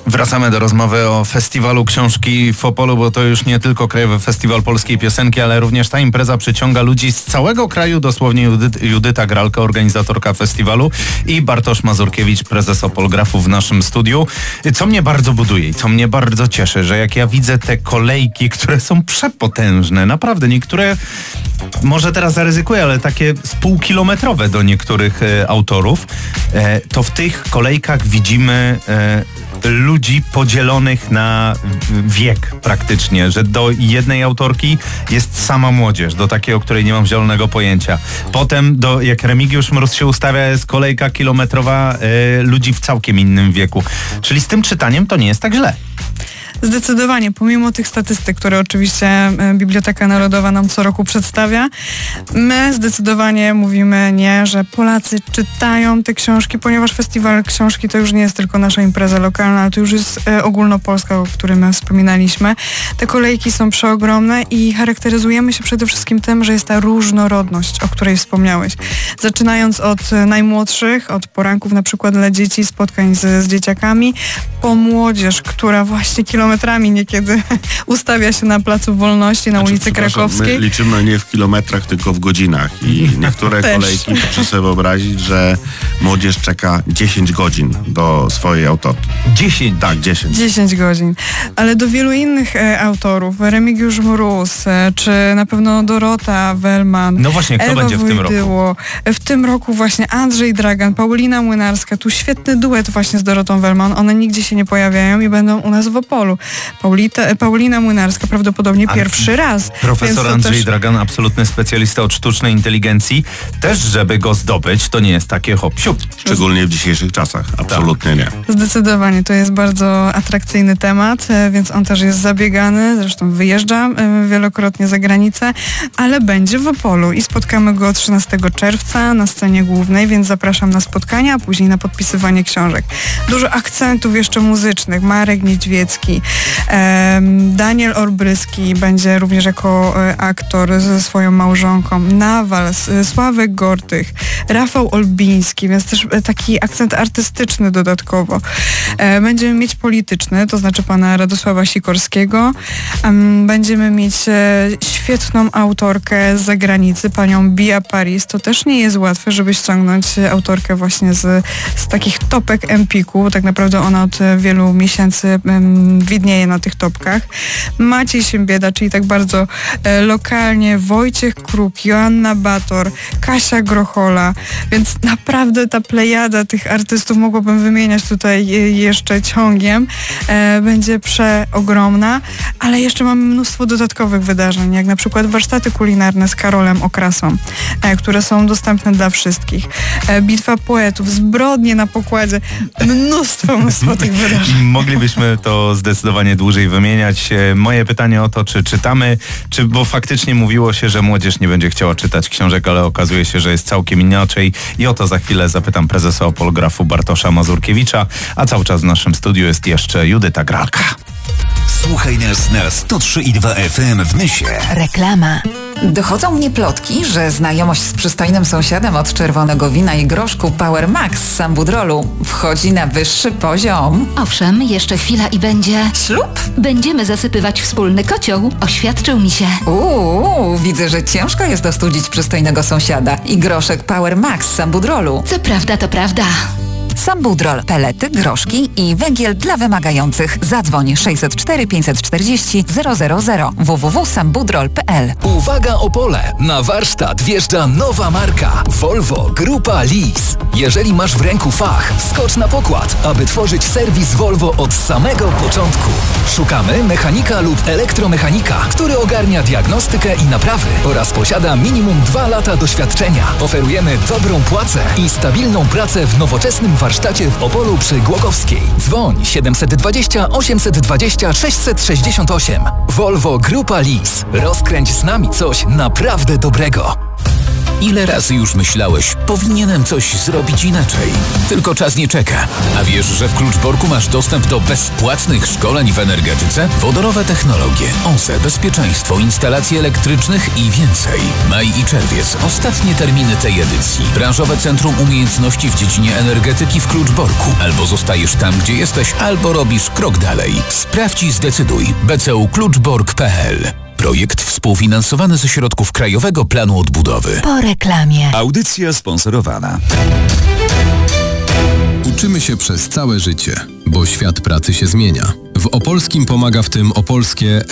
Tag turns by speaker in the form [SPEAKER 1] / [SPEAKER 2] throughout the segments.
[SPEAKER 1] Wracamy do rozmowy o festiwalu książki w Opolu, bo to już nie tylko Krajowy Festiwal Polskiej Piosenki, ale również ta impreza przyciąga ludzi z całego kraju, dosłownie Judyta Gralka, organizatorka festiwalu, i Bartosz Mazurkiewicz, prezes Opolgrafu w naszym studiu. Co mnie bardzo buduje i co mnie bardzo cieszy, że jak ja widzę te kolejki, które są przepotężne, naprawdę niektóre, może teraz zaryzykuję, ale takie z półkilometrowe do niektórych autorów, to w tych kolejkach widzimy ludzi podzielonych na wiek praktycznie, że do jednej autorki jest sama młodzież, do takiej, o której nie mam zielonego pojęcia. Potem, jak Remigiusz Mróz się ustawia, jest kolejka kilometrowa ludzi w całkiem innym wieku. Czyli z tym czytaniem to nie jest tak źle.
[SPEAKER 2] Zdecydowanie, pomimo tych statystyk, które oczywiście Biblioteka Narodowa nam co roku przedstawia, my zdecydowanie mówimy nie, że Polacy czytają te książki, ponieważ Festiwal Książki to już nie jest tylko nasza impreza lokalna, ale to już jest ogólnopolska, o którym wspominaliśmy. Te kolejki są przeogromne i charakteryzujemy się przede wszystkim tym, że jest ta różnorodność, o której wspomniałeś. Zaczynając od najmłodszych, od poranków na przykład dla dzieci, spotkań z dzieciakami, po młodzież, która właśnie kilometrami niekiedy ustawia się na Placu Wolności, na ulicy Krakowskiej.
[SPEAKER 3] My liczymy nie w kilometrach, tylko w godzinach i niektóre kolejki, proszę sobie wyobrazić, że młodzież czeka 10 godzin do swojej autorki.
[SPEAKER 1] 10?
[SPEAKER 3] Tak, 10.
[SPEAKER 2] 10 godzin. Ale do wielu innych autorów, Remigiusz Mróz, czy na pewno Dorota Wellman,
[SPEAKER 1] no właśnie, kto
[SPEAKER 2] Ewa
[SPEAKER 1] będzie w tym
[SPEAKER 2] Wojdyło.
[SPEAKER 1] roku?
[SPEAKER 2] W tym roku właśnie Andrzej Dragan, Paulina Młynarska, tu świetny duet właśnie z Dorotą Wellman. One nigdzie się nie pojawiają i będą u nas w Opolu. Paulina Młynarska prawdopodobnie pierwszy raz.
[SPEAKER 1] Profesor Andrzej Dragan, absolutny specjalista od sztucznej inteligencji. Też, żeby go zdobyć, to nie jest takie hop-siup.
[SPEAKER 3] Szczególnie w dzisiejszych czasach. Absolutnie nie.
[SPEAKER 2] Zdecydowanie. To jest bardzo atrakcyjny temat, więc on też jest zabiegany. Zresztą wyjeżdża wielokrotnie za granicę, ale będzie w Opolu i spotkamy go 13 czerwca na scenie głównej, więc zapraszam na spotkania, a później na podpisywanie książek. Dużo akcentów jeszcze muzycznych. Marek Niedźwiecki, Daniel Orbryski będzie również jako aktor ze swoją małżonką, Nawal, Sławek Gortych, Rafał Olbiński, więc też taki akcent artystyczny dodatkowo. Będziemy mieć polityczny, to znaczy pana Radosława Sikorskiego. Będziemy mieć świetną autorkę z zagranicy, panią Bia Paris. To też nie jest łatwe, żeby ściągnąć autorkę właśnie z takich topek Empiku. Tak naprawdę ona od wielu miesięcy widnieje na tych topkach. Maciej Siembieda, czyli tak bardzo lokalnie, Wojciech Kruk, Joanna Bator, Kasia Grochola, więc naprawdę ta plejada tych artystów, mogłabym wymieniać tutaj jeszcze ciągiem, będzie przeogromna, ale jeszcze mamy mnóstwo dodatkowych wydarzeń, jak na przykład warsztaty kulinarne z Karolem Okrasą, które są dostępne dla wszystkich. Bitwa poetów, zbrodnie na pokładzie, mnóstwo tych wydarzeń.
[SPEAKER 1] Moglibyśmy to zdecydowanie dłużej wymieniać. Moje pytanie o to, czy czytamy, bo faktycznie mówiło się, że młodzież nie będzie chciała czytać książek, ale okazuje się, że jest całkiem inaczej i o to za chwilę zapytam prezesa Opolgrafu Bartosza Mazurkiewicza, a cały czas w naszym studiu jest jeszcze Judyta Gralka.
[SPEAKER 4] Słuchaj nas na 103,2 FM w Nysie.
[SPEAKER 5] Reklama.
[SPEAKER 6] Dochodzą mnie plotki, że znajomość z przystojnym sąsiadem od czerwonego wina i groszku Power Max z Sambudrolu wchodzi na wyższy poziom.
[SPEAKER 5] Owszem, jeszcze chwila i będzie...
[SPEAKER 6] Ślub?
[SPEAKER 5] Będziemy zasypywać wspólny kocioł. Oświadczył mi się.
[SPEAKER 6] Widzę, że ciężko jest ostudzić przystojnego sąsiada i groszek Power Max z Sambudrolu.
[SPEAKER 5] Co prawda, to prawda.
[SPEAKER 6] Sambudrol, pelety, groszki i węgiel dla wymagających. Zadzwoń 604 540 000 www.sambudrol.pl.
[SPEAKER 7] Uwaga Opole! Na warsztat wjeżdża nowa marka Volvo Grupa Lease. Jeżeli masz w ręku fach, skocz na pokład, aby tworzyć serwis Volvo od samego początku. Szukamy mechanika lub elektromechanika, który ogarnia diagnostykę i naprawy oraz posiada minimum 2 lata doświadczenia. Oferujemy dobrą płacę i stabilną pracę w nowoczesnym warsztacie w Opolu przy Głogowskiej. Dzwoń 720 820 668. Volvo Grupa Lease. Rozkręć z nami coś naprawdę dobrego.
[SPEAKER 4] Ile razy już myślałeś, powinienem coś zrobić inaczej? Tylko czas nie czeka. A wiesz, że w Kluczborku masz dostęp do bezpłatnych szkoleń w energetyce? Wodorowe technologie, OZE, bezpieczeństwo, instalacje elektrycznych i więcej. Maj i czerwiec. Ostatnie terminy tej edycji. Branżowe Centrum Umiejętności w dziedzinie energetyki w Kluczborku. Albo zostajesz tam, gdzie jesteś, albo robisz krok dalej. Sprawdź i zdecyduj. bcukluczbork.pl. Projekt współfinansowany ze środków Krajowego Planu Odbudowy.
[SPEAKER 5] Po reklamie.
[SPEAKER 4] Audycja sponsorowana.
[SPEAKER 8] Uczymy się przez całe życie, bo świat pracy się zmienia. W Opolskim pomaga w tym opolskie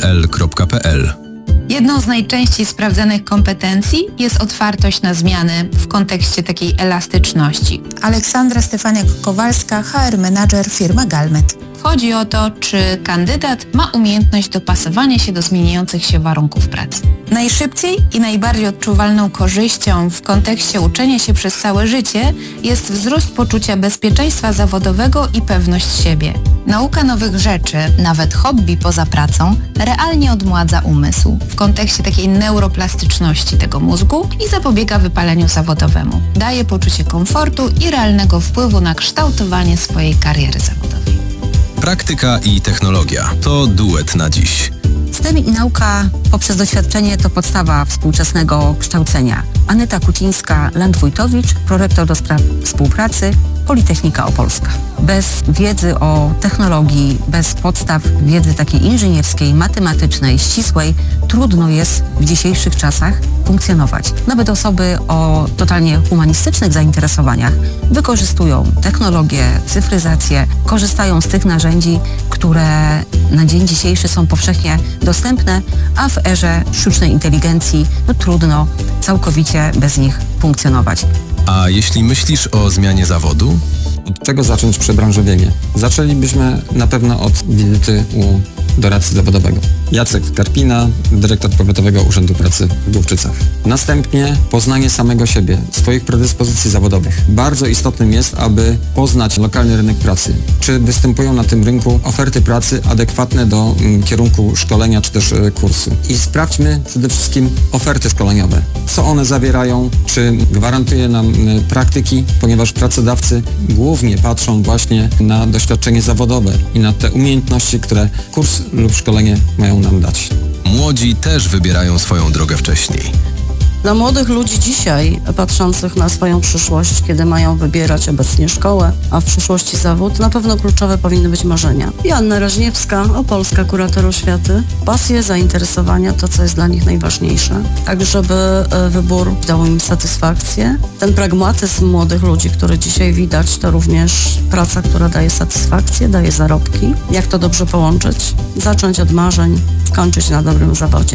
[SPEAKER 8] LLL.pl.
[SPEAKER 9] Jedną z najczęściej sprawdzanych kompetencji jest otwartość na zmiany w kontekście takiej elastyczności.
[SPEAKER 10] Aleksandra Stefaniak-Kowalska, HR Manager firma Galmet.
[SPEAKER 9] Chodzi o to, czy kandydat ma umiejętność dopasowania się do zmieniających się warunków pracy. Najszybciej i najbardziej odczuwalną korzyścią w kontekście uczenia się przez całe życie jest wzrost poczucia bezpieczeństwa zawodowego i pewność siebie. Nauka nowych rzeczy, nawet hobby poza pracą, realnie odmładza umysł w kontekście takiej neuroplastyczności tego mózgu i zapobiega wypaleniu zawodowemu. Daje poczucie komfortu i realnego wpływu na kształtowanie swojej kariery zawodowej.
[SPEAKER 8] Praktyka i technologia to duet na dziś.
[SPEAKER 11] STEM i nauka poprzez doświadczenie to podstawa współczesnego kształcenia. Aneta Kucińska-Landwójtowicz, prorektor do spraw współpracy, Politechnika Opolska. Bez wiedzy o technologii, bez podstaw wiedzy takiej inżynierskiej, matematycznej, ścisłej, trudno jest w dzisiejszych czasach funkcjonować. Nawet osoby o totalnie humanistycznych zainteresowaniach wykorzystują technologię, cyfryzację, korzystają z tych narzędzi, które na dzień dzisiejszy są powszechnie dostępne, a w erze sztucznej inteligencji trudno całkowicie bez nich funkcjonować.
[SPEAKER 8] A jeśli myślisz o zmianie zawodu?
[SPEAKER 12] Od czego zacząć przebranżowienie? Zaczęlibyśmy na pewno od wizyty u doradcy zawodowego. Jacek Karpina, dyrektor Powiatowego Urzędu Pracy w Główczycach. Następnie poznanie samego siebie, swoich predyspozycji zawodowych. Bardzo istotnym jest, aby poznać lokalny rynek pracy. Czy występują na tym rynku oferty pracy adekwatne do kierunku szkolenia czy też kursu. I sprawdźmy przede wszystkim oferty szkoleniowe. Co one zawierają, czy gwarantuje nam praktyki, ponieważ pracodawcy głównie patrzą właśnie na doświadczenie zawodowe i na te umiejętności, które kurs lub szkolenie mają nam dać.
[SPEAKER 8] Młodzi też wybierają swoją drogę wcześniej.
[SPEAKER 11] Dla młodych ludzi dzisiaj, patrzących na swoją przyszłość, kiedy mają wybierać obecnie szkołę, a w przyszłości zawód, na pewno kluczowe powinny być marzenia. Joanna Raźniewska, opolska kurator oświaty. Pasje, zainteresowania, to co jest dla nich najważniejsze. Tak, żeby wybór dał im satysfakcję. Ten pragmatyzm młodych ludzi, który dzisiaj widać, to również praca, która daje satysfakcję, daje zarobki. Jak to dobrze połączyć? Zacząć od marzeń, skończyć na dobrym zawodzie.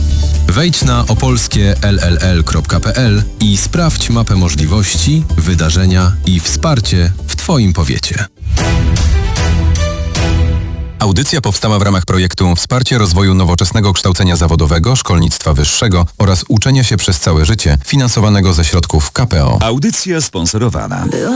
[SPEAKER 8] Wejdź na opolskie LLL.pl i sprawdź mapę możliwości, wydarzenia i wsparcie w Twoim powiecie. Audycja powstała w ramach projektu Wsparcie rozwoju nowoczesnego kształcenia zawodowego, szkolnictwa wyższego oraz uczenia się przez całe życie, finansowanego ze środków KPO.
[SPEAKER 4] Audycja sponsorowana.